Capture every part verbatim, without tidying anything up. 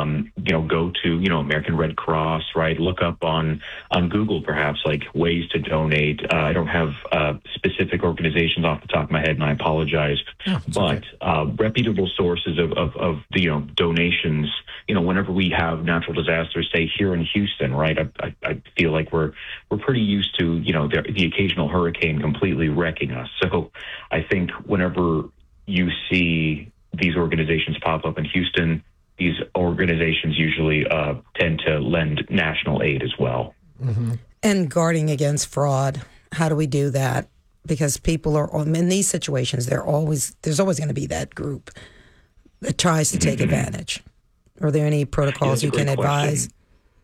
um, you know, go to, you know, American Red Cross, right? Look up on, on Google, perhaps, like ways to donate. Uh, I don't have uh, specific organizations off the top of my head, and I apologize. Oh, but okay. uh, reputable sources of, of, of the, you know, donations, you know, whenever we have natural disasters, say here in Houston, right? I, I, I feel like we're we're pretty used to, you know, the, the occasional hurricane completely wrecking us. So I think whenever you see these organizations pop up in Houston, these organizations usually uh, tend to lend national aid as well. Mm-hmm. And guarding against fraud, how do we do that? Because people are, in these situations, they're always, there's always going to be that group that tries to take mm-hmm. advantage. Are there any protocols yeah, you can advise? Question.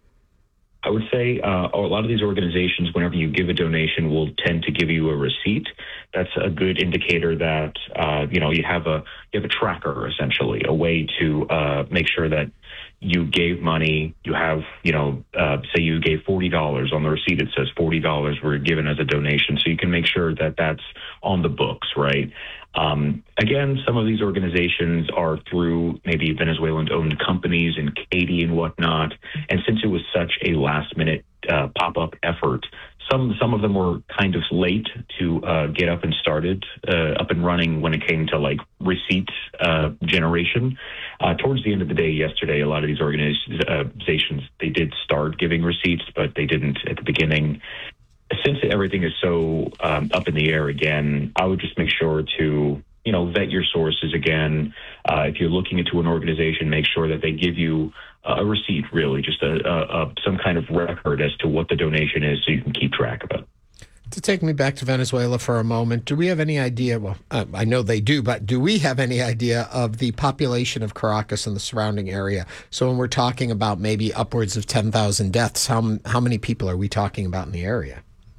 I would say uh, a lot of these organizations, whenever you give a donation, will tend to give you a receipt. That's a good indicator that uh, you know you have a you have a tracker, essentially, a way to uh, make sure that you gave money. You have, you know, uh, say you gave forty dollars on the receipt. It says forty dollars were given as a donation, so you can make sure that that's on the books, right? Um, again, some of these organizations are through maybe Venezuelan-owned companies in Katy and whatnot. And since it was such a last-minute uh, pop-up effort, some some of them were kind of late to uh, get up and started, uh, up and running when it came to like receipt uh, generation. Uh, towards the end of the day yesterday, a lot of these organizations, they did start giving receipts, but they didn't at the beginning. Since everything is so um, up in the air again, I would just make sure to, you know, vet your sources again. Uh, if you're looking into an organization, make sure that they give you a receipt, really, just a, a, a some kind of record as to what the donation is so you can keep track of it. To take me back to Venezuela for a moment, do we have any idea, well, uh, I know they do, but do we have any idea of the population of Caracas and the surrounding area? So when we're talking about maybe upwards of ten thousand deaths, how, how many people are we talking about in the area?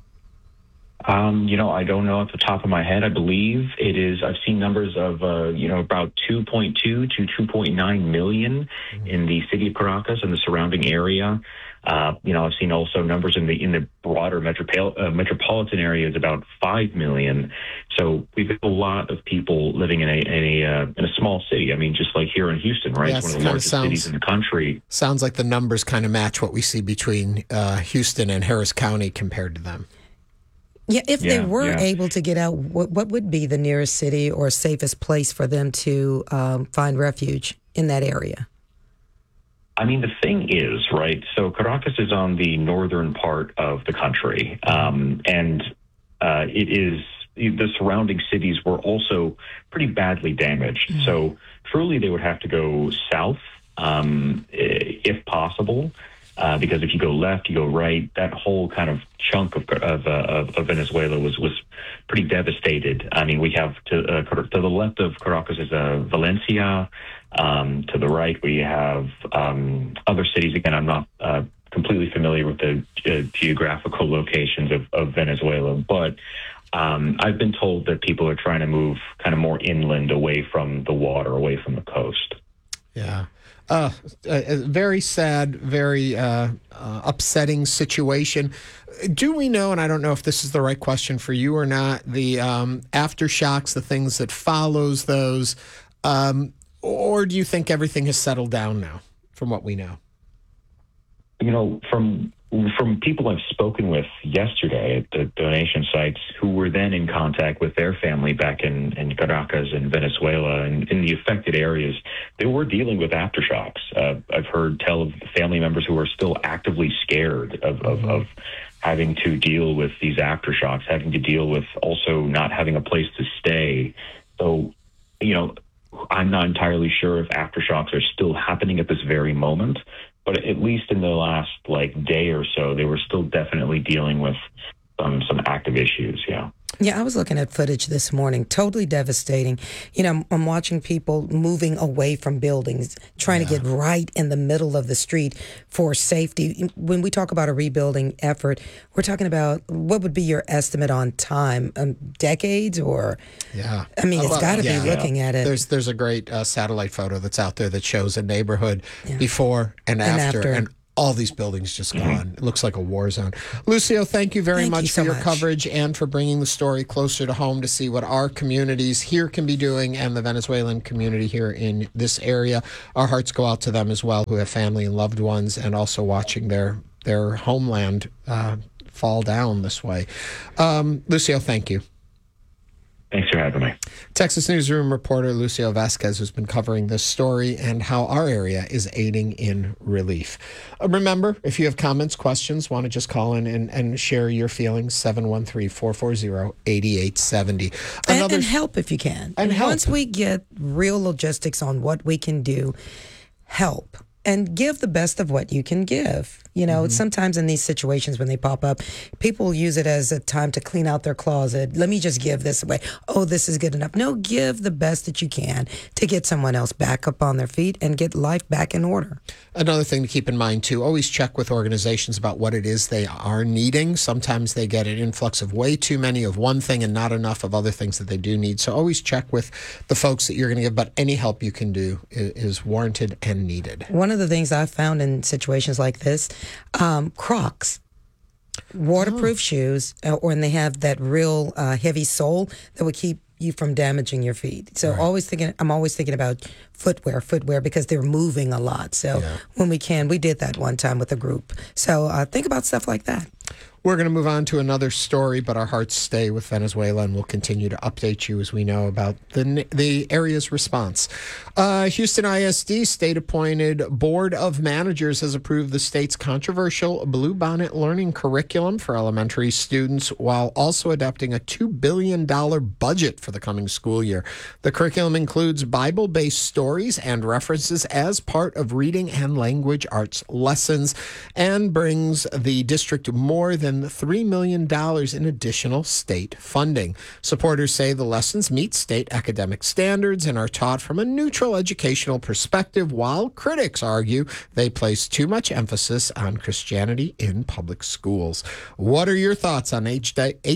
Um, you know, I don't know at the top of my head. I believe it is, I've seen numbers of, uh, you know, about two point two to two point nine million mm-hmm. in the city of Caracas and the surrounding area. Uh, you know, I've seen also numbers in the in the broader metropol- uh, metropolitan areas about five million. So we've got a lot of people living in a in a, uh, in a small city. I mean, just like here in Houston, right? Yes, it's one of the largest sounds, cities in the country. Sounds like the numbers kind of match what we see between uh, Houston and Harris County compared to them. Yeah, if yeah, they were yeah. able to get out, what, what would be the nearest city or safest place for them to um, find refuge in that area? I mean, the thing is, right, so Caracas is on the northern part of the country, um, and uh, it is, the surrounding cities were also pretty badly damaged. Mm-hmm. So truly they would have to go south, um, if possible. Uh, because if you go left, you go right, that whole kind of chunk of of, uh, of, of Venezuela was, was pretty devastated. I mean, we have to uh, to the left of Caracas is uh, Valencia. Um, to the right, we have um, other cities. Again, I'm not uh, completely familiar with the uh, geographical locations of, of Venezuela, but um, I've been told that people are trying to move kind of more inland, away from the water, away from the coast. Yeah. Uh, a very sad, very uh, uh, upsetting situation. Do we know, and I don't know if this is the right question for you or not, the um, aftershocks, the things that follows those, um, or do you think everything has settled down now from what we know? You know, from from people I've spoken with yesterday at the donation sites who were then in contact with their family back in, in Caracas and Venezuela and in the affected areas, they were dealing with aftershocks. Uh, I've heard tell of family members who are still actively scared of, of, of having to deal with these aftershocks, having to deal with also not having a place to stay. So, you know, I'm not entirely sure if aftershocks are still happening at this very moment, but at least in the last like day or so, they were still definitely dealing with um, some active issues. Yeah. Yeah, I was looking at footage this morning, totally devastating. You know, I'm watching people moving away from buildings, trying yeah. to get right in the middle of the street for safety. When we talk about a rebuilding effort, we're talking about what would be your estimate on time? Um, decades or? Yeah. I mean, it's well, got to yeah. be looking yeah. at it. There's there's a great uh, satellite photo that's out there that shows a neighborhood yeah. before and, and after. after. And all these buildings just gone. It looks like a war zone. Lucio, thank you very Thank much you so for your much. coverage and for bringing the story closer to home to see what our communities here can be doing and the Venezuelan community here in this area. Our hearts go out to them as well, who have family and loved ones, and also watching their their homeland uh, fall down this way. Um, Lucio, thank you. Thanks for having me. Texas Newsroom reporter Lucio Vasquez, who's been covering this story and how our area is aiding in relief. Uh, remember, if you have comments, questions, want to just call in and, and share your feelings, seven one three, four four zero, eight eight seven zero. And, and help if you can. And help. Once we get real logistics on what we can do, help. And give the best of what you can give. You know, mm-hmm. sometimes in these situations when they pop up, people use it as a time to clean out their closet. Let me just give this away. Oh, this is good enough. No, give the best that you can to get someone else back up on their feet and get life back in order. Another thing to keep in mind, too, always check with organizations about what it is they are needing. Sometimes they get an influx of way too many of one thing and not enough of other things that they do need. So always check with the folks that you're going to give, but any help you can do is, is warranted and needed. One of the things I've found in situations like this, um, Crocs, waterproof oh. shoes, uh, or and they have that real uh, heavy sole that would keep you from damaging your feet. So right. always thinking, I'm always thinking about footwear, footwear because they're moving a lot. So yeah. when we can, we did that one time with a group. So uh, think about stuff like that. We're going to move on to another story, but our hearts stay with Venezuela, and we'll continue to update you as we know about the the area's response. Uh, Houston I S D state-appointed Board of Managers has approved the state's controversial Bluebonnet Learning curriculum for elementary students while also adopting a two billion dollars budget for the coming school year. The curriculum includes Bible-based stories and references as part of reading and language arts lessons and brings the district more than three million dollars in additional state funding. Supporters say the lessons meet state academic standards and are taught from a neutral educational perspective, while critics argue they place too much emphasis on Christianity in public schools. What are your thoughts on H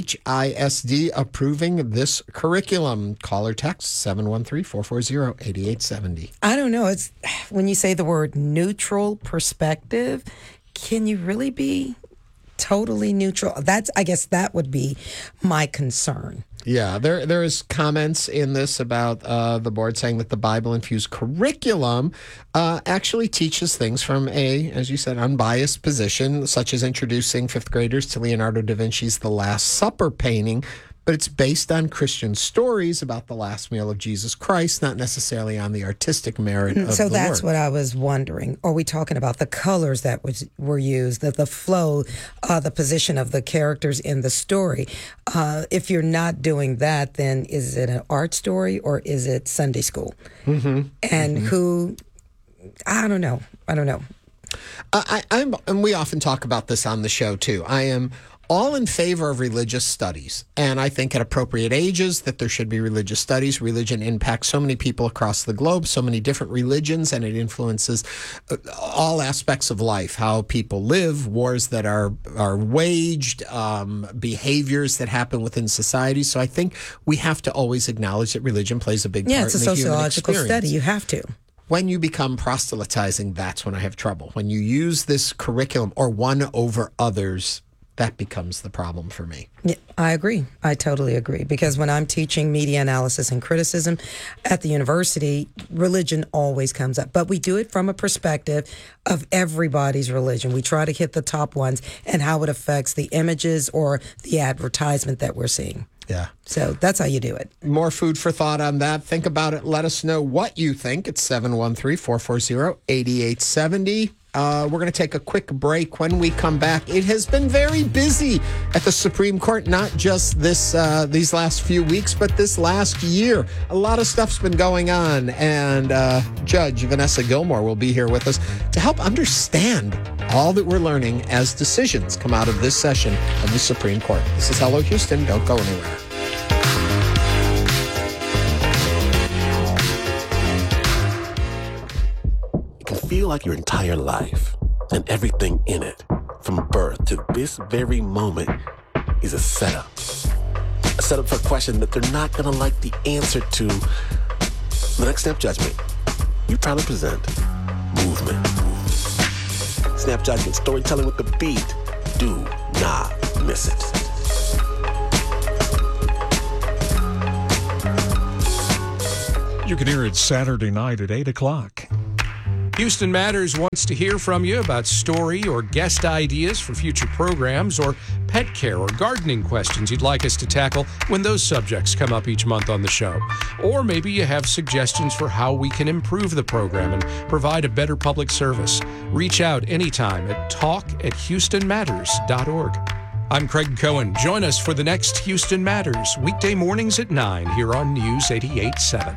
I S D approving this curriculum? Call or text seven one three, four four zero, eight eight seven zero. I don't know. It's when you say the word neutral perspective, can you really be totally neutral? That's, I guess that would be my concern. Yeah, there there is comments in this about uh, the board saying that the Bible-infused curriculum uh, actually teaches things from a, as you said, unbiased position, such as introducing fifth graders to Leonardo da Vinci's The Last Supper painting, but it's based on Christian stories about the last meal of Jesus Christ, not necessarily on the artistic merit of so the that's work. What I was wondering. Are we talking about the colors that was, were used, the, the flow, uh, the position of the characters in the story? Uh, if you're not doing that, then is it an art story or is it Sunday school? Mm-hmm. And mm-hmm. who, I don't know. I don't know. I, I'm, and we often talk about this on the show, too. I am all in favor of religious studies. And I think at appropriate ages that there should be religious studies. Religion impacts so many people across the globe, so many different religions, and it influences all aspects of life, how people live, wars that are, are waged, um, behaviors that happen within society. So I think we have to always acknowledge that religion plays a big yeah, part in the human Yeah, it's a sociological experience. study. You have to. When you become proselytizing, that's when I have trouble. When you use this curriculum or one over others, that becomes the problem for me. Yeah, I agree. I totally agree. Because when I'm teaching media analysis and criticism at the university, religion always comes up. But we do it from a perspective of everybody's religion. We try to hit the top ones and how it affects the images or the advertisement that we're seeing. Yeah. So that's how you do it. More food for thought on that. Think about it. Let us know what you think. It's seven one three, four four zero, eight eight seven zero. Uh, we're going to take a quick break. When we come back, it has been very busy at the Supreme Court, not just this uh, these last few weeks, but this last year. A lot of stuff's been going on, and uh, Judge Vanessa Gilmore will be here with us to help understand all that we're learning as decisions come out of this session of the Supreme Court. This is Hello Houston. Don't go anywhere. Feel like your entire life and everything in it, from birth to this very moment, is a setup. A setup for a question that they're not going to like the answer to. The next step, judgment. You proudly present Movement. Snapchatting and storytelling with the beat. Do not miss it. You can hear it Saturday night at eight o'clock. Houston Matters wants to hear from you about story or guest ideas for future programs, or pet care or gardening questions you'd like us to tackle when those subjects come up each month on the show. Or maybe you have suggestions for how we can improve the program and provide a better public service. Reach out anytime at talk at houston matters dot org. I'm Craig Cohen. Join us for the next Houston Matters, weekday mornings at nine here on News eighty-eight point seven.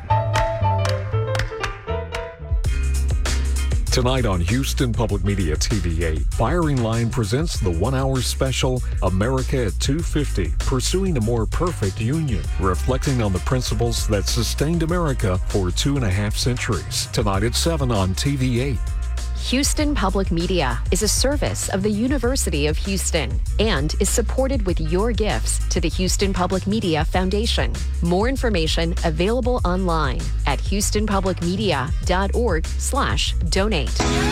Tonight on Houston Public Media T V eight, Firing Line presents the one-hour special, America at two fifty, Pursuing a More Perfect Union, reflecting on the principles that sustained America for two and a half centuries. Tonight at seven on T V eight. Houston Public Media is a service of the University of Houston and is supported with your gifts to the Houston Public Media Foundation. More information available online at houston public media dot org slash donate.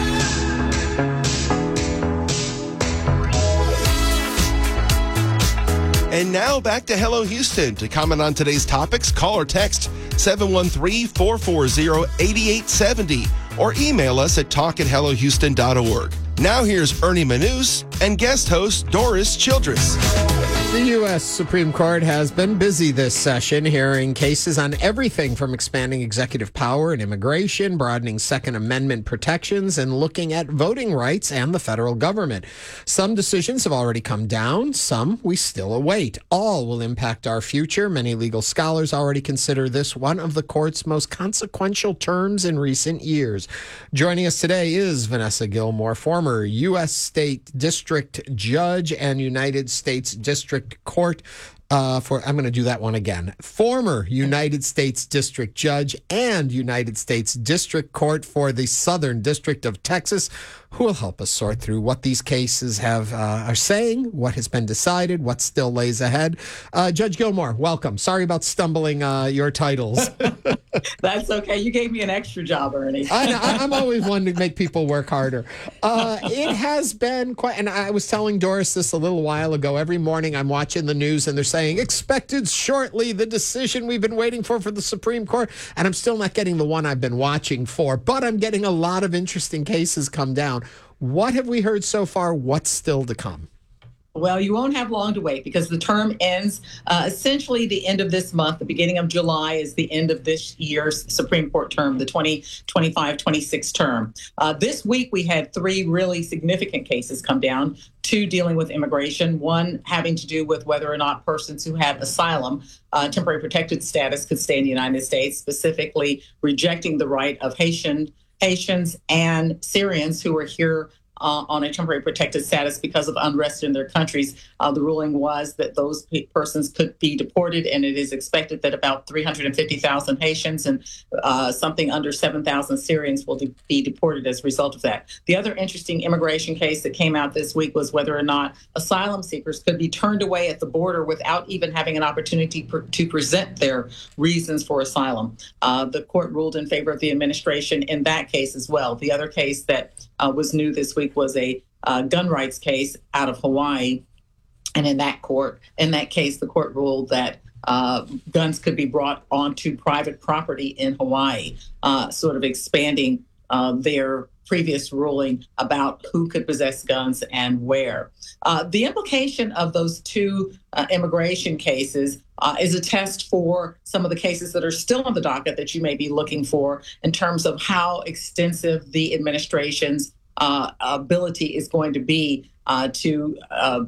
And now back to Hello Houston. To comment on today's topics, call or text seven one three, four four zero, eight eight seven zero or email us at talk at hello houston dot org. Now here's Ernie Manous and guest host Doris Childress. The U S Supreme Court has been busy this session, hearing cases on everything from expanding executive power and immigration, broadening Second Amendment protections, and looking at voting rights and the federal government. Some decisions have already come down, some we still await. All will impact our future. Many legal scholars already consider this one of the court's most consequential terms in recent years. Joining us today is Vanessa Gilmore, former U S State District Judge and United States District Court uh, for, I'm going to do that one again, former United States District Judge and United States District Court for the Southern District of Texas, who will help us sort through what these cases have uh, are saying, what has been decided, what still lays ahead. Uh, Judge Gilmore, welcome. Sorry about stumbling uh, your titles. That's okay. You gave me an extra job, Ernie. I know, I'm always one to make people work harder. Uh, it has been quite, and I was telling Doris this a little while ago. Every morning I'm watching the news and they're saying, expected shortly, the decision we've been waiting for for the Supreme Court. And I'm still not getting the one I've been watching for, but I'm getting a lot of interesting cases come down. What have we heard so far? What's still to come? Well, you won't have long to wait because the term ends uh, essentially the end of this month. The beginning of July is the end of this year's Supreme Court term, the twenty twenty-five twenty-six term. Uh, this week, we had three really significant cases come down, two dealing with immigration, one having to do with whether or not persons who have asylum, uh, temporary protected status, could stay in the United States, specifically rejecting the right of Haitian, Haitians and Syrians who are here Uh, on a temporary protected status because of unrest in their countries. Uh, the ruling was that those pe- persons could be deported, and it is expected that about three hundred fifty thousand Haitians and uh, something under seven thousand Syrians will de- be deported as a result of that. The other interesting immigration case that came out this week was whether or not asylum seekers could be turned away at the border without even having an opportunity per- to present their reasons for asylum. Uh, the court ruled in favor of the administration in that case as well. The other case that uh, was new this week was a uh, gun rights case out of Hawaii. And in that court, in that case, the court ruled that uh, guns could be brought onto private property in Hawaii, uh, sort of expanding uh, their previous ruling about who could possess guns and where. Uh, the implication of those two uh, immigration cases uh, is a test for some of the cases that are still on the docket that you may be looking for in terms of how extensive the administration's uh, ability is going to be uh, to uh,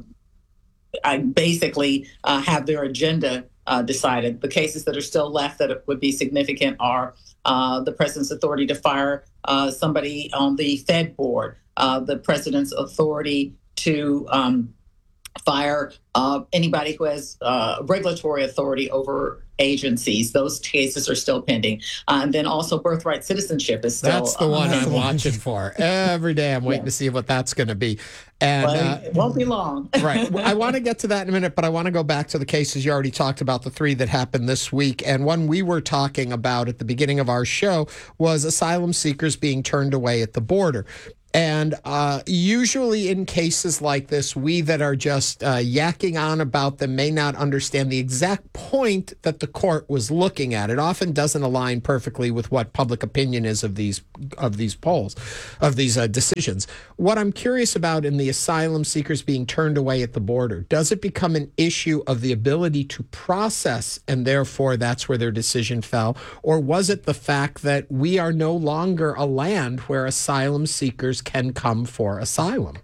I basically uh, have their agenda uh, decided. The cases that are still left that would be significant are uh, the president's authority to fire uh, somebody on the Fed board, uh, the president's authority to um, fire uh, anybody who has uh, regulatory authority over agencies. Those cases are still pending. Uh, and then also birthright citizenship is still. That's the one uh, I'm watching for. Every day I'm waiting yeah. to see what that's going to be. And well, uh, it won't be long. Right. I want to get to that in a minute, but I want to go back to the cases you already talked about, the three that happened this week. And one we were talking about at the beginning of our show was asylum seekers being turned away at the border. And uh, usually in cases like this, we that are just uh, yakking on about them may not understand the exact point that the court was looking at. It often doesn't align perfectly with what public opinion is of these of these polls, of these uh, decisions. What I'm curious about in the asylum seekers being turned away at the border, does it become an issue of the ability to process, and therefore that's where their decision fell? Or was it the fact that we are no longer a land where asylum seekers can come for asylum?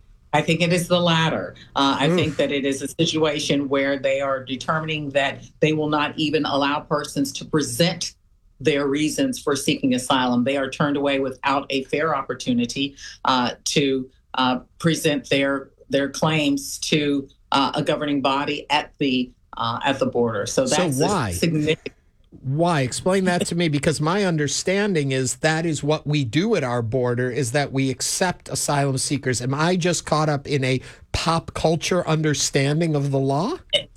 I think it is the latter. Uh, I Oof. think that it is a situation where they are determining that they will not even allow persons to present their reasons for seeking asylum. They are turned away without a fair opportunity uh, to uh, present their their claims to uh, a governing body at the uh, at the border. So that's so why? significant. Why? Explain that to me, because my understanding is that is what we do at our border, is that we accept asylum seekers. Am I just caught up in a pop culture understanding of the law?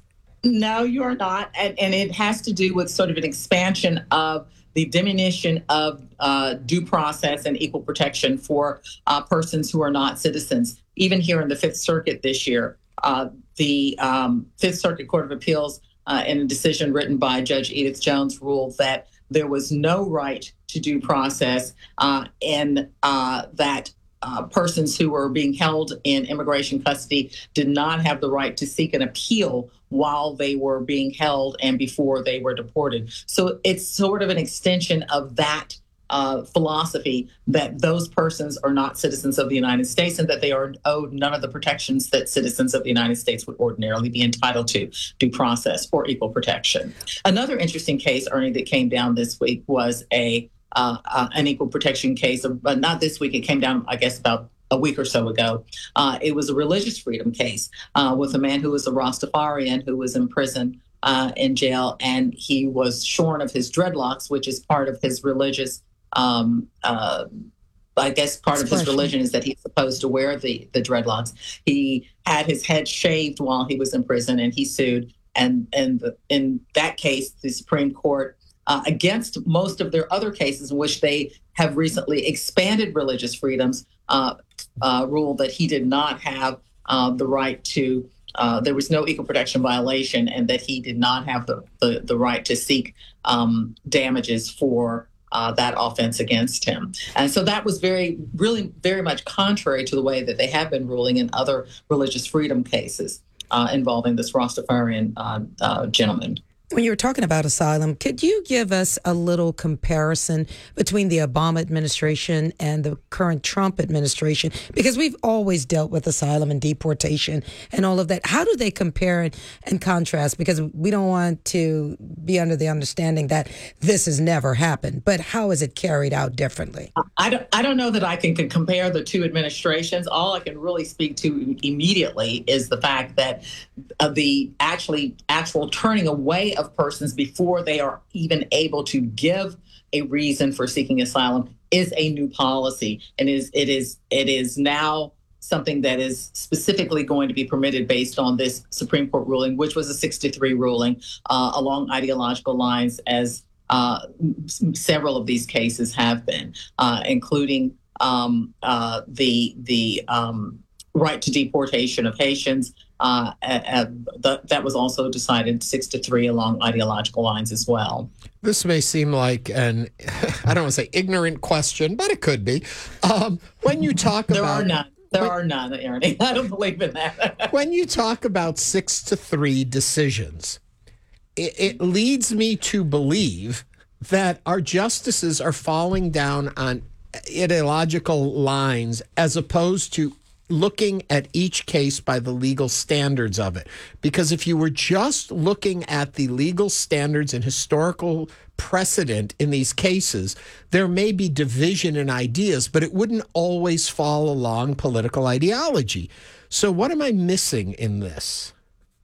No, you're not. And, and it has to do with sort of an expansion of the diminution of uh, due process and equal protection for uh, persons who are not citizens. Even here in the Fifth Circuit this year, uh, the um, Fifth Circuit Court of Appeals Uh, in a decision written by Judge Edith Jones, ruled that there was no right to due process uh, and uh, that uh, persons who were being held in immigration custody did not have the right to seek an appeal while they were being held and before they were deported. So it's sort of an extension of that Uh, philosophy that those persons are not citizens of the United States and that they are owed none of the protections that citizens of the United States would ordinarily be entitled to, due process or equal protection. Another interesting case, Ernie, that came down this week was a uh, uh, an equal protection case. Of, uh, not this week, it came down, I guess, about a week or so ago. Uh, it was a religious freedom case uh, with a man who was a Rastafarian who was in prison uh, in jail, and he was shorn of his dreadlocks, which is part of his religious Um, uh, I guess part of his religion is that he's supposed to wear the, the dreadlocks. He had his head shaved while he was in prison, and he sued. And, and the, in that case, the Supreme Court, uh, against most of their other cases in which they have recently expanded religious freedoms, uh, uh, ruled that he did not have uh, the right to, uh, there was no equal protection violation, and that he did not have the, the, the right to seek um, damages for Uh, that offense against him. And so that was very, really very much contrary to the way that they have been ruling in other religious freedom cases uh, involving this Rastafarian uh, uh, gentleman. When you were talking about asylum, could you give us a little comparison between the Obama administration and the current Trump administration? Because we've always dealt with asylum and deportation and all of that. How do they compare and contrast? Because we don't want to be under the understanding that this has never happened. But how is it carried out differently? I don't, I don't know that I can, can compare the two administrations. All I can really speak to immediately is the fact that uh, the actually actual turning away of persons before they are even able to give a reason for seeking asylum is a new policy, and is it is it is now something that is specifically going to be permitted based on this Supreme Court ruling, which was a six to three ruling uh, along ideological lines, as uh, several of these cases have been, uh, including um, uh, the the um, right to deportation of Haitians. Uh, uh, the, that was also decided six to three along ideological lines as well. This may seem like an, I don't want to say ignorant question, but it could be. Um, when you talk there about... There are none. There when, are none, Ernie. I don't believe in that. When you talk about six to three decisions, it, it leads me to believe that our justices are falling down on ideological lines as opposed to looking at each case by the legal standards of it. Because if you were just looking at the legal standards and historical precedent in these cases, there may be division in ideas, but it wouldn't always fall along political ideology. So what am I missing in this?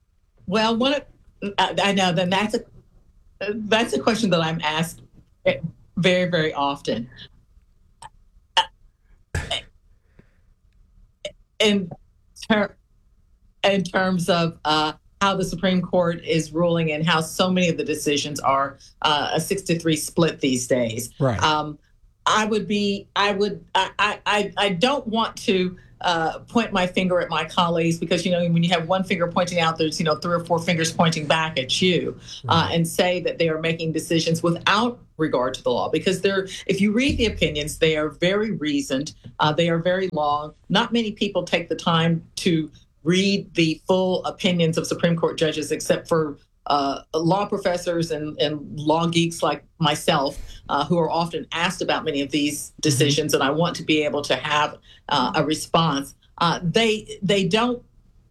Well, one of, I know then that's a that's a question that I'm asked very, very often. In, ter- in terms of uh, how the Supreme Court is ruling and how so many of the decisions are uh, a six to three split these days. Right. Um, I would be, I would, I, I, I don't want to uh, point my finger at my colleagues because, you know, when you have one finger pointing out, there's, you know, three or four fingers pointing back at you uh, and say that they are making decisions without regard to the law. Because they're, if you read the opinions, they are very reasoned. Uh, they are very long. Not many people take the time to read the full opinions of Supreme Court judges, except for Uh, law professors and, and law geeks like myself, uh, who are often asked about many of these decisions, and I want to be able to have uh, a response. Uh, they they don't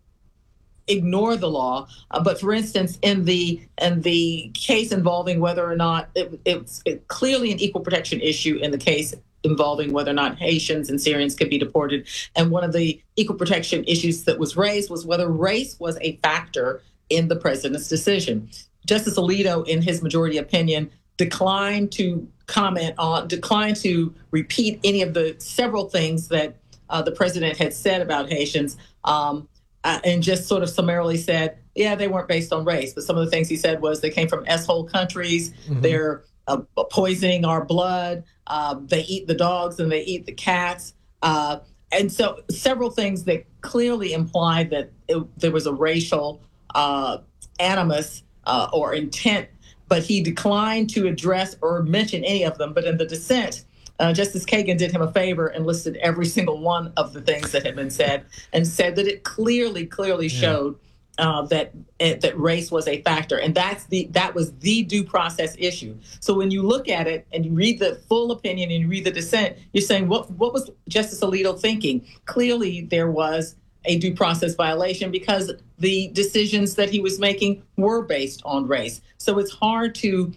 ignore the law, uh, but for instance, in the in the case involving whether or not it, it's it clearly an equal protection issue in the case involving whether or not Haitians and Syrians could be deported, and one of the equal protection issues that was raised was whether race was a factor in the president's decision. Justice Alito, in his majority opinion, declined to comment on, declined to repeat any of the several things that uh, the president had said about Haitians, um, uh, and just sort of summarily said, yeah, they weren't based on race. But some of the things he said was they came from S-hole countries, mm-hmm. they're uh, poisoning our blood, uh, they eat the dogs and they eat the cats. Uh, and so several things that clearly implied that it, there was a racial Uh, animus uh, or intent, but he declined to address or mention any of them. But in the dissent, uh, Justice Kagan did him a favor and listed every single one of the things that had been said and said that it clearly, clearly yeah. showed uh, that uh, that race was a factor, and that's the that was the due process issue. So when you look at it and you read the full opinion and you read the dissent, you're saying, what what was Justice Alito thinking? Clearly, there was a due process violation because the decisions that he was making were based on race. So it's hard to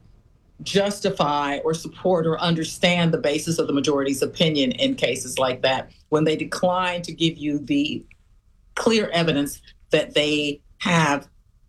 justify or support or understand the basis of the majority's opinion in cases like that when they decline to give you the clear evidence that they have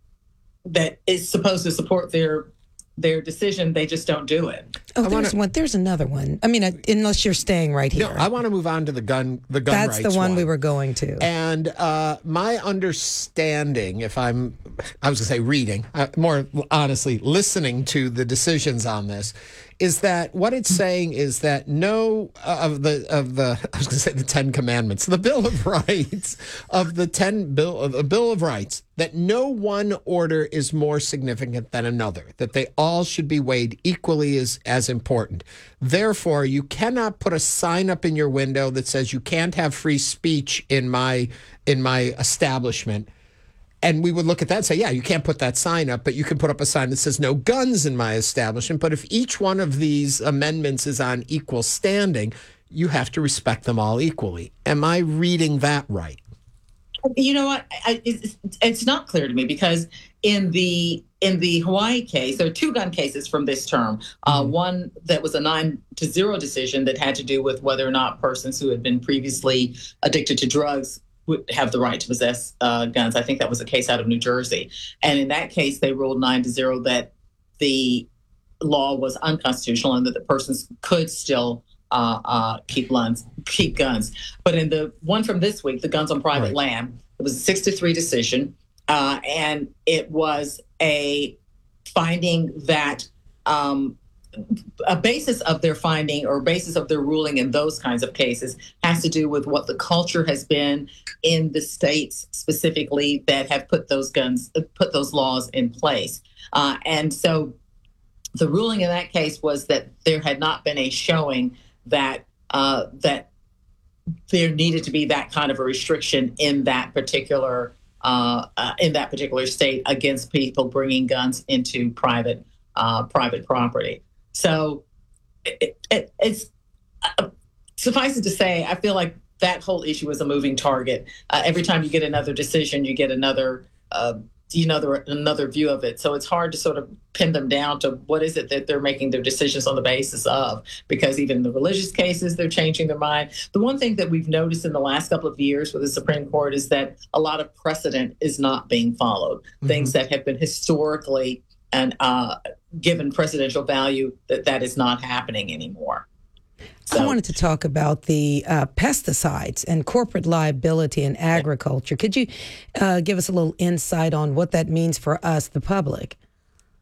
that is supposed to support their their decision. They just don't do it. Oh, I there's wanna, one. There's another one. I mean, uh, unless you're staying right here. No, I want to move on to the gun. The gun That's rights the one, one we were going to. And uh, my understanding, if I'm, I was going to say reading, uh, more honestly, listening to the decisions on this, is that what it's saying is that no uh, of the of the I was going to say the Ten Commandments, the Bill of Rights of the ten bill of the Bill of Rights, that no one order is more significant than another, that they all should be weighed equally as as important. Therefore, you cannot put a sign up in your window that says you can't have free speech in my in my establishment. And we would look at that and say, yeah, you can't put that sign up, but you can put up a sign that says no guns in my establishment. But if each one of these amendments is on equal standing, you have to respect them all equally. Am I reading that right? You know what? I, it's, it's not clear to me because in the in the Hawaii case, there are two gun cases from this term. Uh, mm-hmm. One that was a nine to zero decision that had to do with whether or not persons who had been previously addicted to drugs would have the right to possess uh, guns. I think that was a case out of New Jersey. And in that case, they ruled nine to zero that the law was unconstitutional and that the persons could still uh, uh, keep guns. Keep guns. But in the one from this week, the guns on private right. land, it was a six to three decision. Uh, and it was a finding that um, a basis of their finding or basis of their ruling in those kinds of cases has to do with what the culture has been in the states specifically that have put those guns, put those laws in place. Uh, and so the ruling in that case was that there had not been a showing that uh, that there needed to be that kind of a restriction in that particular uh, uh, in that particular state against people bringing guns into private uh, private property. So it, it, it's uh, suffice it to say, I feel like that whole issue is a moving target. Uh, every time you get another decision, you get another, uh, you know, another view of it. So it's hard to sort of pin them down to what is it that they're making their decisions on the basis of, because even in the religious cases, they're changing their mind. The one thing that we've noticed in the last couple of years with the Supreme Court is that a lot of precedent is not being followed. Mm-hmm. Things that have been historically and uh, given presidential value, that that is not happening anymore. So, I wanted to talk about the uh, pesticides and corporate liability in agriculture. Could you uh, give us a little insight on what that means for us, the public?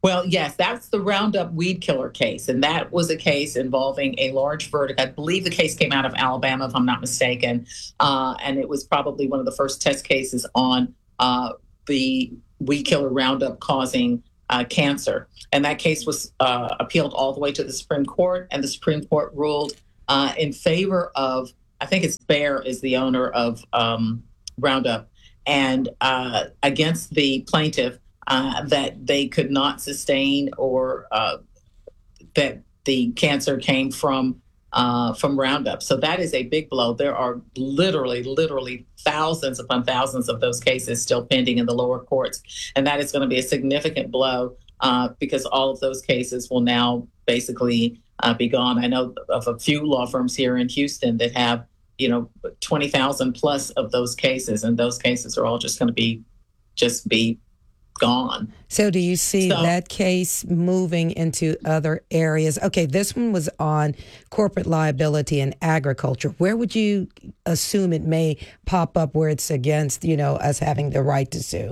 Well, yes, that's the Roundup weed killer case. And that was a case involving a large verdict. I believe the case came out of Alabama, if I'm not mistaken. Uh, and it was probably one of the first test cases on uh, the weed killer Roundup causing uh, cancer. And that case was uh, appealed all the way to the Supreme Court. And the Supreme Court ruled uh, in favor of, I think it's Bayer is the owner of um, Roundup, and uh, against the plaintiff, Uh, that they could not sustain, or uh, that the cancer came from uh, from Roundup. So that is a big blow. There are literally, literally thousands upon thousands of those cases still pending in the lower courts, and that is going to be a significant blow uh, because all of those cases will now basically uh, be gone. I know of a few law firms here in Houston that have, you know, twenty thousand plus of those cases, and those cases are all just going to be just be. gone. So do you see so, that case moving into other areas? Okay, this one was on corporate liability and agriculture. Where would you assume it may pop up where it's against, you know, us having the right to sue?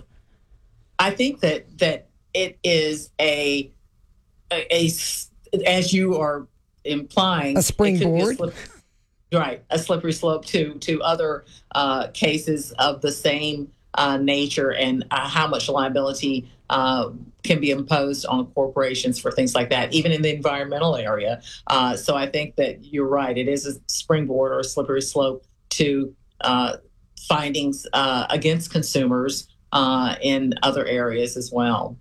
I think that that it is a, a, a as you are implying, a springboard. A slip, right, a slippery slope to to other uh, cases of the same Uh, nature, and uh, how much liability uh, can be imposed on corporations for things like that, even in the environmental area. Uh, so I think that you're right. It is a springboard or a slippery slope to uh, findings uh, against consumers uh, in other areas as well.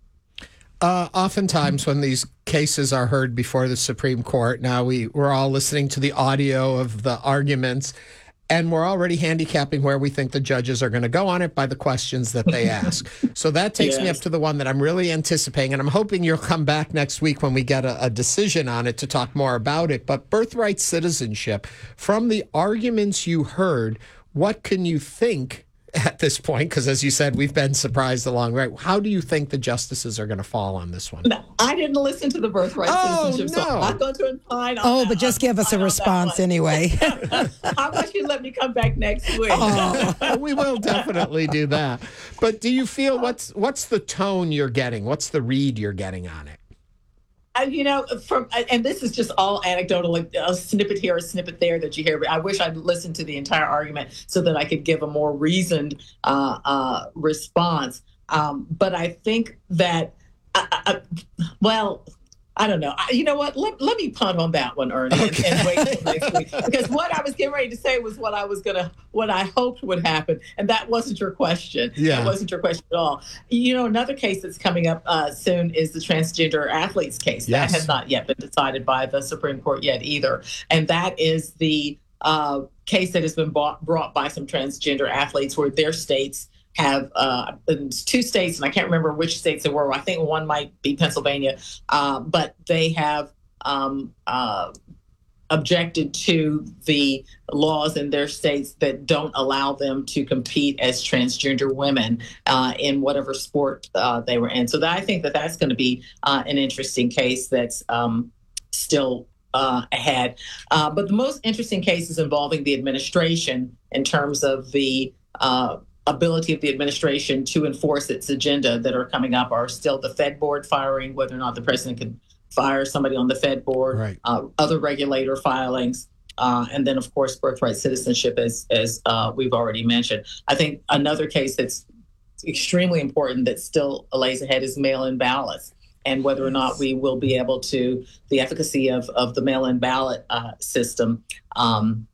Uh, oftentimes when these cases are heard before the Supreme Court, now we, we're all listening to the audio of the arguments, and we're already handicapping where we think the judges are going to go on it by the questions that they ask. So that takes yes. me up to the one that I'm really anticipating, and I'm hoping you'll come back next week when we get a, a decision on it to talk more about it. But birthright citizenship, from the arguments you heard, what can you think at this point? Because as you said, we've been surprised along the way. How do you think the justices are going to fall on this one? No, I didn't listen to the birthright oh, citizenship, no. so I'm not going to imply on Oh, that. but just give us a response anyway. How about you let me come back next week? Oh, we will definitely do that. But do you feel, what's what's the tone you're getting? What's the read you're getting on it? Uh, you know, from and this is just all anecdotal, like a snippet here, a snippet there that you hear. But I wish I'd listened to the entire argument so that I could give a more reasoned uh, uh, response. Um, but I think that, uh, uh, well, I don't know. I, you know what? Let, let me punt on that one, Ernie, okay. and, and wait until next week. Because what I was getting ready to say was what I was gonna, what I hoped would happen, and that wasn't your question. Yeah, that wasn't your question at all. You know, another case that's coming up uh, soon is the transgender athletes case. Yes. That has not yet been decided by the Supreme Court yet either, and that is the uh, case that has been bought, brought by some transgender athletes where their states have uh, two states, and I can't remember which states they were. I think one might be Pennsylvania, uh, but they have um, uh, objected to the laws in their states that don't allow them to compete as transgender women uh, in whatever sport uh, they were in. So that, I think that that's going to be uh, an interesting case that's um, still uh, ahead. Uh, but the most interesting cases involving the administration in terms of the uh, ability of the administration to enforce its agenda that are coming up are still the Fed board firing, whether or not the president could fire somebody on the Fed board, right. uh, other regulator filings, uh, and then, of course, birthright citizenship, as, as uh, we've already mentioned. I think another case that's extremely important that still lays ahead is mail-in ballots, and whether or not we will be able to, the efficacy of, of the mail-in ballot uh, system. Um,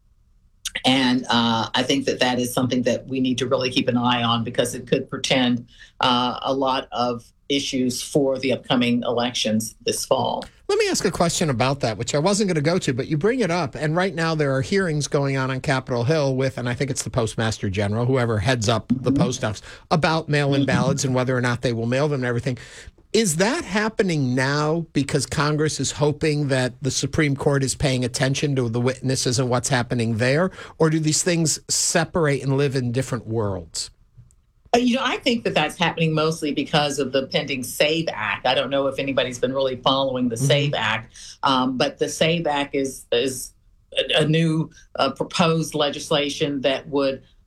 And uh, I think that that is something that we need to really keep an eye on, because it could portend uh, a lot of issues for the upcoming elections this fall. Let me ask a question about that, which I wasn't going to go to, but you bring it up. And right now there are hearings going on on Capitol Hill with, and I think it's the Postmaster General, whoever heads up the post office, about mail-in ballots and whether or not they will mail them and everything. Is that happening now because Congress is hoping that the Supreme Court is paying attention to the witnesses and what's happening there? Or do these things separate and live in different worlds? Uh, you know, I think that that's happening mostly because of the pending SAVE Act. I don't know if anybody's been really following the mm-hmm. SAVE Act, um, but the SAVE Act is, is a, a new uh, proposed legislation that would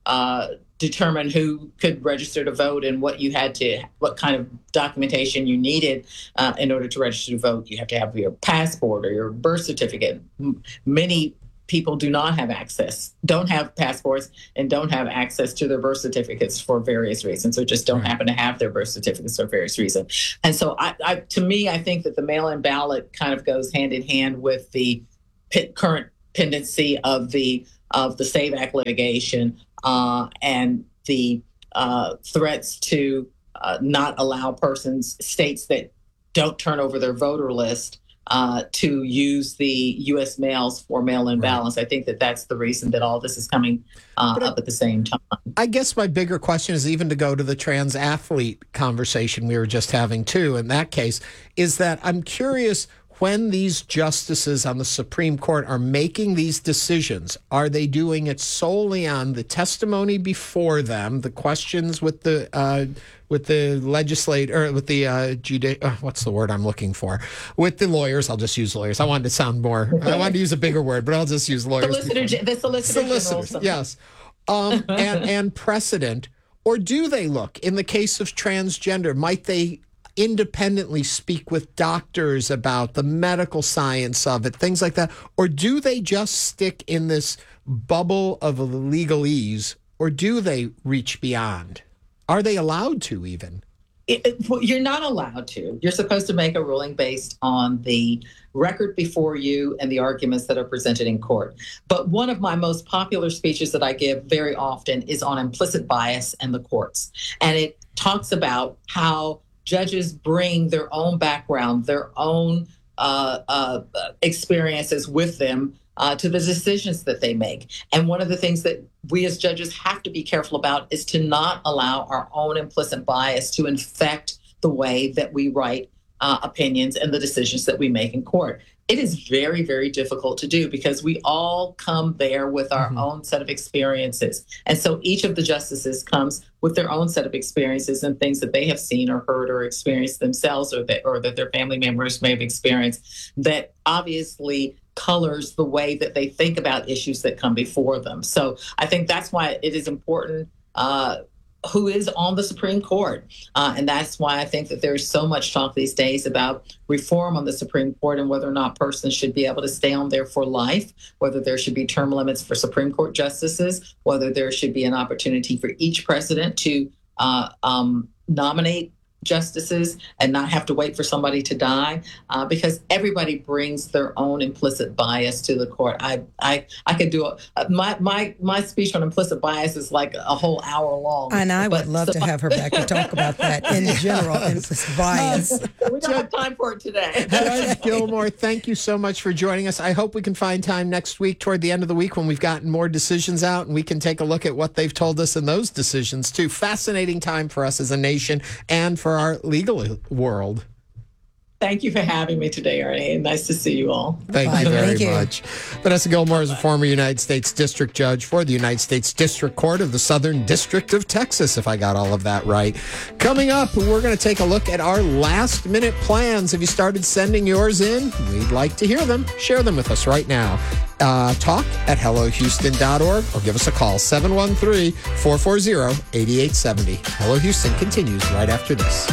uh, determine who could register to vote and what you had to, what kind of documentation you needed uh, in order to register to vote. You have to have your passport or your birth certificate. M- Many people do not have access, don't have passports, and don't have access to their birth certificates for various reasons, or just don't Right. happen to have their birth certificates for various reasons. And so, I, I, to me, I think that the mail-in ballot kind of goes hand in hand with the p- current pendency of the of the SAVE Act litigation uh, and the uh, threats to uh, not allow persons, states that don't turn over their voter list uh, to use the U S mails for mail-in Right. ballots. I think that that's the reason that all this is coming uh, But I- up at the same time. I guess my bigger question is even to go to the trans athlete conversation we were just having too. In that case, is that I'm curious when these justices on the Supreme Court are making these decisions, are they doing it solely on the testimony before them, the questions with the uh, with the legislate or with the uh, judi- uh, what's the word I'm looking for? With the lawyers, I'll just use lawyers. I wanted to sound more. I wanted to use a bigger word, but I'll just use lawyers. Solicitor, before. the solicitor general. Solicitors, yes, um, and and precedent, or do they look in the case of transgender? Might they independently speak with doctors about the medical science of it, things like that? Or do they just stick in this bubble of legalese, or do they reach beyond? Are they allowed to even? It, it- well, you're not allowed to. You're supposed to make a ruling based on the record before you and the arguments that are presented in court. But one of my most popular speeches that I give very often is on implicit bias in the courts. And it talks about how judges bring their own background, their own uh, uh, experiences with them uh, to the decisions that they make. And one of the things that we as judges have to be careful about is to not allow our own implicit bias to infect the way that we write uh, opinions and the decisions that we make in court. It is very, very difficult to do because we all come there with our mm-hmm. own set of experiences. And so each of the justices comes with their own set of experiences and things that they have seen or heard or experienced themselves, or that, or that their family members may have experienced, that obviously colors the way that they think about issues that come before them. So I think that's why it is important uh, who is on the Supreme Court. Uh, and that's why I think that there's so much talk these days about reform on the Supreme Court and whether or not persons should be able to stay on there for life, whether there should be term limits for Supreme Court justices, whether there should be an opportunity for each president to uh, um, nominate justices and not have to wait for somebody to die, uh, because everybody brings their own implicit bias to the court. I I I could do a, my my my speech on implicit bias is like a whole hour long. And I would but love so, to have her back to talk about that in general, implicit bias. We don't have time for it today. Judge Gilmore, thank you so much for joining us. I hope we can find time next week, toward the end of the week, when we've gotten more decisions out and we can take a look at what they've told us in those decisions too. Fascinating time for us as a nation and for our legal world. Thank you for having me today, Ernie. Nice to see you all. Thank Bye. you very Thank you. much. Vanessa Gilmore is a former United States District Judge for the United States District Court of the Southern District of Texas, if I got all of that right. Coming up, we're going to take a look at our last minute plans. Have you started sending yours in? We'd like to hear them. Share them with us right now. Uh, talk at hello houston dot org or give us a call, seven one three, four four zero, eight eight seven zero. Hello Houston continues right after this.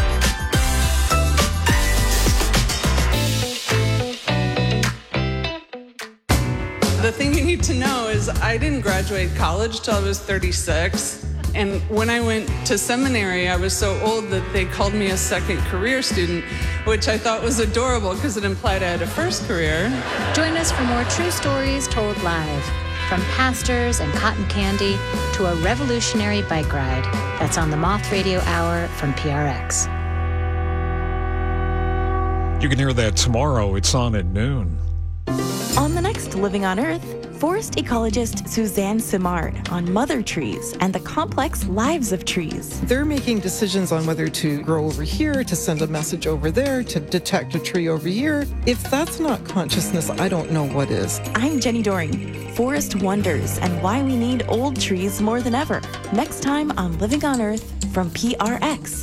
The thing you need to know is I didn't graduate college till I was thirty-six. And when I went to seminary, I was so old that they called me a second career student, which I thought was adorable because it implied I had a first career. Join us for more true stories told live. From pastors and cotton candy to a revolutionary bike ride. That's on the Moth Radio Hour from P R X. You can hear that tomorrow. It's on at noon. On the next Living on Earth, forest ecologist Suzanne Simard on mother trees and the complex lives of trees. They're making decisions on whether to grow over here, to send a message over there, to detect a tree over here. If that's not consciousness, I don't know what is. I'm Jenny Doring, Forest Wonders and Why We Need Old Trees More Than Ever. Next time on Living on Earth from P R X.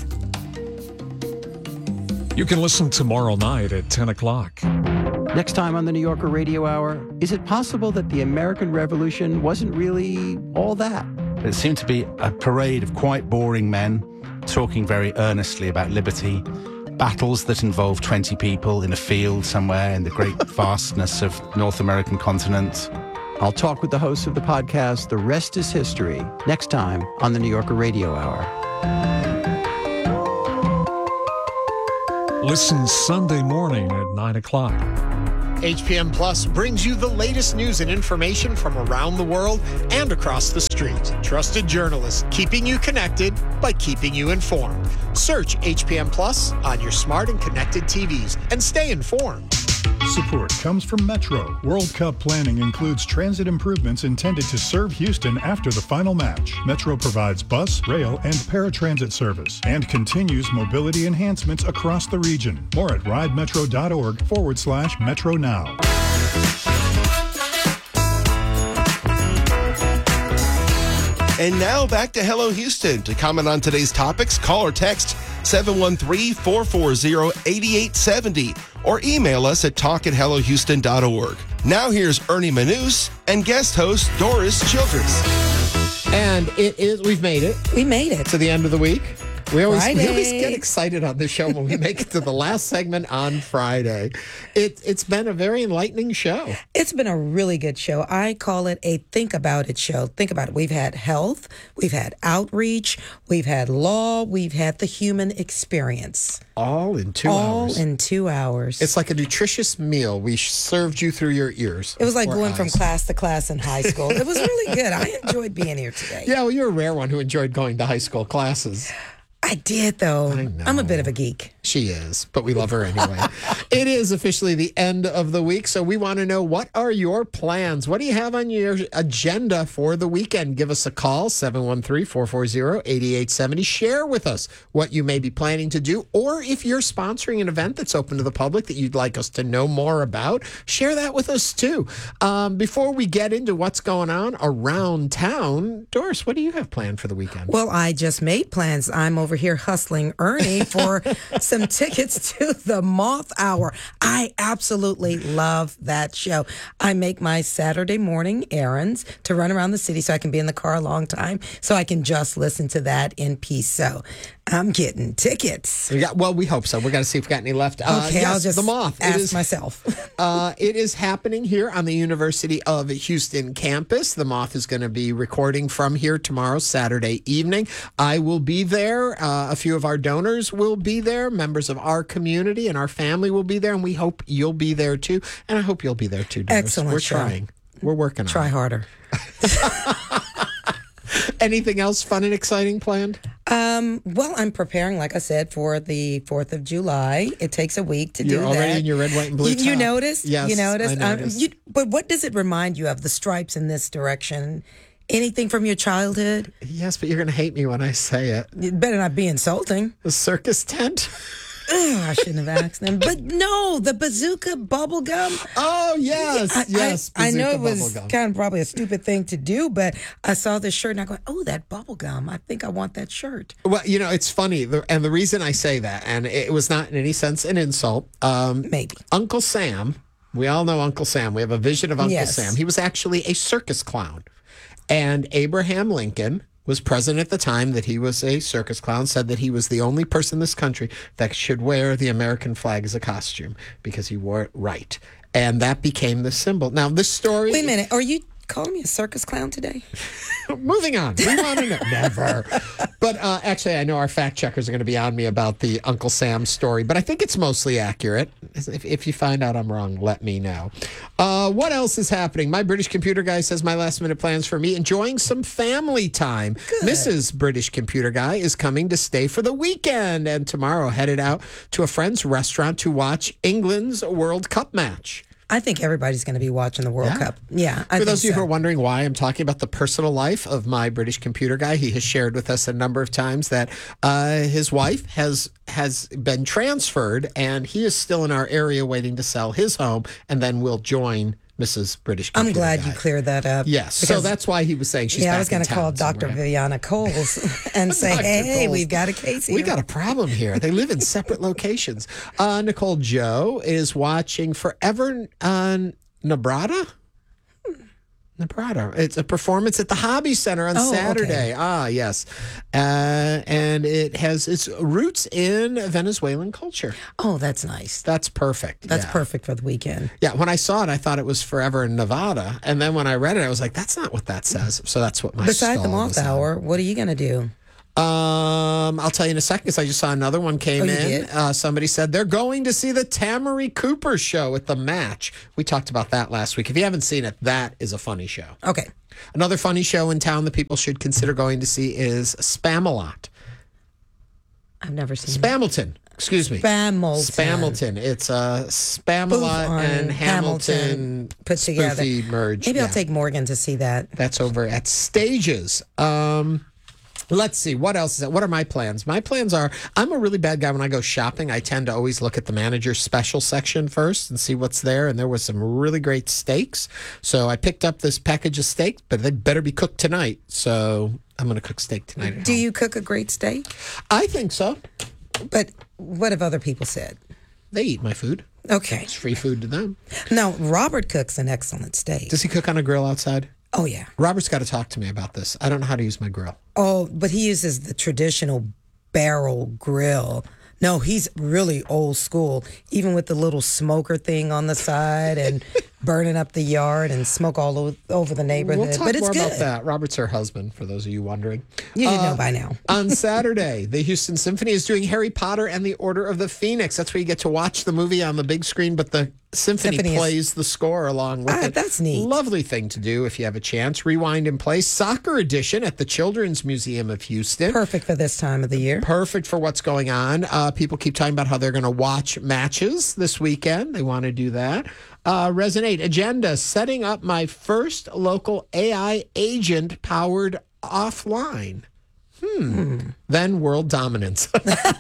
You can listen tomorrow night at ten o'clock. Next time on the New Yorker Radio Hour, is it possible that the American Revolution wasn't really all that? It seemed to be a parade of quite boring men talking very earnestly about liberty, battles that involve twenty people in a field somewhere in the great vastness of North American continent. I'll talk with the host of the podcast, The Rest is History, next time on the New Yorker Radio Hour. Listen Sunday morning at nine o'clock. H P M Plus brings you the latest news and information from around the world and across the street. Trusted journalists keeping you connected by keeping you informed. Search H P M Plus on your smart and connected T Vs and stay informed. Support comes from Metro. World Cup planning includes transit improvements intended to serve Houston after the final match. Metro provides bus, rail, and paratransit service and continues mobility enhancements across the region. More at ridemetro.org forward slash Metro Now. And now back to Hello Houston. To comment on today's topics, call or text seven one three, four four zero, eight eight seven zero or email us at talk at hello houston dot org. Now here's Ernie Manous and guest host Doris Childress. And it is, we've made it. We made it. To the end of the week. We always, we Friday. always get excited on this show when we make it to the last segment on Friday. It, it's been a very enlightening show. It's been a really good show. I call it a think about it show. Think about it. We've had health, we've had outreach, we've had law, we've had the human experience. All in two All hours. All in two hours. It's like a nutritious meal. We served you through your ears. It was like or going eyes. from class to class in high school. It was really good. I enjoyed being here today. Yeah, well, you're a rare one who enjoyed going to high school classes. I did, though. I know. I'm a bit of a geek. She is, but we love her anyway. It is officially the end of the week, so we want to know, what are your plans? What do you have on your agenda for the weekend? Give us a call, seven one three, four four zero, eight eight seven zero. Share with us what you may be planning to do, or if you're sponsoring an event that's open to the public that you'd like us to know more about, share that with us too. Um, before we get into what's going on around town, Doris, what do you have planned for the weekend? Well, I just made plans. I'm over here hustling Ernie for some tickets to the Moth Hour. I absolutely love that show. I make my Saturday morning errands to run around the city so I can be in the car a long time, so I can just listen to that in peace. So I'm getting tickets. We got, well, we hope so. We're going to see if we got any left. Uh, okay, yes, I'll just the Moth. ask it is, myself. uh, it is happening here on the University of Houston campus. The Moth is going to be recording from here tomorrow, Saturday evening. I will be there. Uh, a few of our donors will be there. Members of our community and our family will be there, and we hope you'll be there too. And I hope you'll be there too, Doris. Excellent We're show. trying. We're working on it. Try harder. Anything else fun and exciting planned? Um, well, I'm preparing, like I said, for the fourth of July. It takes a week to You're do already that. in your red, white, and blue You, you top. noticed? Yes, you noticed? I Um, noticed. you, but what does it remind you of? The stripes in this direction? Anything from your childhood? Yes, but you're going to hate me when I say it. It better not be insulting. The circus tent? Ugh, I shouldn't have asked them. But no, the bazooka bubble gum. Oh, yes, I, yes. I, I know it bazooka was bubble gum. kind of probably a stupid thing to do, but I saw this shirt and I go, oh, that bubble gum. I think I want that shirt. Well, you know, it's funny. The, and the reason I say that, and it was not in any sense an insult. Um, Maybe. Uncle Sam, we all know Uncle Sam. We have a vision of Uncle Yes. Sam. He was actually a circus clown. And Abraham Lincoln was president at the time that he was a circus clown, said that he was the only person in this country that should wear the American flag as a costume because he wore it right. And that became the symbol. Now, this story... Wait a minute. Are you calling me a circus clown today? Moving on. We want to know. Never. But uh, actually, I know our fact checkers are going to be on me about the Uncle Sam story, but I think it's mostly accurate. If, if you find out I'm wrong, let me know. Uh, what else is happening? My British Computer Guy says my last minute plans for me, enjoying some family time. Good. Missus British Computer Guy is coming to stay for the weekend and tomorrow headed out to a friend's restaurant to watch England's World Cup match. I think everybody's going to be watching the World Yeah. Cup. Yeah, I For think those of you so. who are wondering why I'm talking about the personal life of my British Computer Guy, he has shared with us a number of times that uh, his wife has has been transferred and he is still in our area waiting to sell his home and then will join Missus British I'm Computer glad Guy. you cleared that up. Yes, so because- that's why he was saying she's yeah, back I was going in to call town Doctor somewhere. Viviana Coles and say, Doctor hey, Coles. we've got a case here. We got a problem here. They live in separate locations. Uh, Nicole Joe is watching Forever uh, Nebrada. Nebrada. It's a performance at the Hobby Center on Oh, Saturday. okay. Ah, yes. Uh, and it has its roots in Venezuelan culture. Oh, that's nice. That's perfect. That's yeah. perfect for the weekend. Yeah, when I saw it, I thought it was Forever in Nevada. And then when I read it, I was like, that's not what that says. So that's what my Besides the stall moth was on. hour, what are you going to do? Um, I'll tell you in a second because I just saw another one came Oh, you in. did? Uh, somebody said they're going to see the Tamari Cooper show at the Match. We talked about that last week. If you haven't seen it, that is a funny show. Okay. Another funny show in town that people should consider going to see is Spamalot. I've never seen Spamilton. Excuse me. Spamilton. Spamilton. It's uh, Spoof Spamalot on and Hamilton, put together. spoofy merge. Maybe I'll Yeah. take Morgan to see that. That's over at Stages. Um, let's see. What else is that? What are my plans? My plans are I'm a really bad guy when I go shopping. I tend to always look at the manager's special section first and see what's there. And there was some really great steaks. So I picked up this package of steak, but they better be cooked tonight. So I'm going to cook steak tonight. At Do home. you cook a great steak? I think so. But what have other people said? They eat my food. Okay. It's free food to them. Now, Robert cooks an excellent steak. Does he cook on a grill outside? Oh, yeah. Robert's got to talk to me about this. I don't know how to use my grill. Oh, but he uses the traditional barrel grill. No, he's really old school, even with the little smoker thing on the side and burning up the yard and smoke all o- over the neighborhood. We'll talk but it's more good. about that. Robert's her husband, for those of you wondering. You should Uh, know by now. On Saturday, the Houston Symphony is doing Harry Potter and the Order of the Phoenix. That's where you get to watch the movie on the big screen, but the symphony, Symphony is- plays the score along with Ah, it. that's neat. Lovely thing to do if you have a chance. Rewind and Play Soccer Edition at the Children's Museum of Houston. Perfect for this time of the year. Perfect for what's going on. Uh, people keep talking about how they're going to watch matches this weekend. They want to do that. Uh, Resonate Agenda, setting up my first local A I agent powered offline. Hmm. Then world dominance.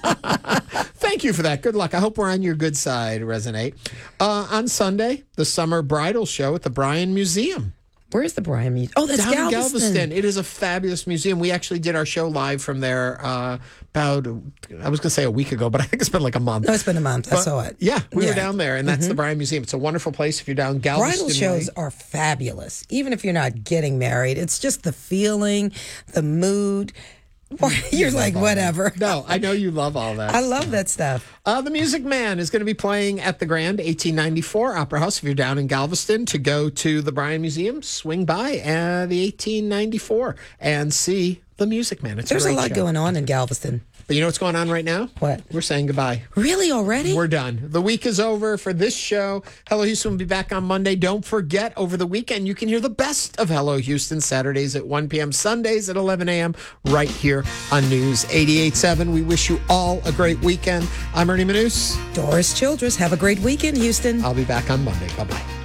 Thank you for that. Good luck. I hope we're on your good side, Resonate. Uh, on Sunday, the Summer Bridal Show at the Bryan Museum. Where's the Bryan Museum? Oh, that's Down in Galveston. Galveston. It is a fabulous museum. We actually did our show live from there uh, about, I was going to say a week ago, but I think it's been like a month. No, it's been a month. I But, saw it. Yeah, we Yeah. were down there, and that's Mhm. the Bryan Museum. It's a wonderful place if you're down Galveston. Bridal shows way. are fabulous, even if you're not getting married. It's just the feeling, the mood. You're like, whatever. No, I know you love all that. I love that stuff. Uh, the Music Man is going to be playing at the Grand eighteen ninety-four Opera House. If you're down in Galveston to go to the Bryan Museum, swing by uh, the eighteen ninety-four and see the Music Man. It's There's a great lot show. going on in Galveston. But you know what's going on right now? What? We're saying goodbye. Really already? We're done. The week is over for this show. Hello Houston will be back on Monday. Don't forget, over the weekend, you can hear the best of Hello Houston Saturdays at one p.m., Sundays at eleven a.m., right here on News eighty-eight point seven. We wish you all a great weekend. I'm Ernie Manous. Doris Childress. Have a great weekend, Houston. I'll be back on Monday. Bye-bye.